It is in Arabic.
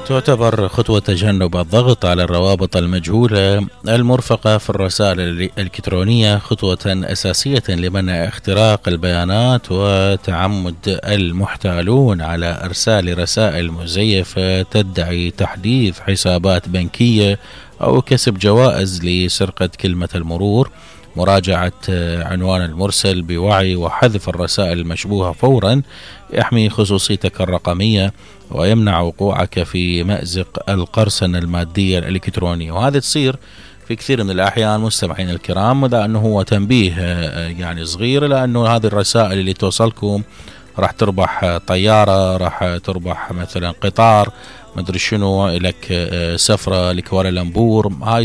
تعتبر خطوة تجنب الضغط على الروابط المجهولة المرفقة في الرسائل الإلكترونية خطوة أساسية لمنع اختراق البيانات وتعمد المحتالون على إرسال رسائل مزيفة تدعي تحديث حسابات بنكية أو كسب جوائز لسرقة كلمة المرور. مراجعة عنوان المرسل بوعي وحذف الرسائل المشبوهة فورا يحمي خصوصيتك الرقمية ويمنع وقوعك في مأزق القرصنة المادية الإلكترونية. وهذا تصير في كثير من الأحيان مستمعين الكرام، وده أنه هو تنبيه يعني صغير، لأنه هذه الرسائل اللي توصلكم راح تربح طيارة، راح تربح مثلا قطار، مدري شنو، لك سفرة لكوالالمبور. هاي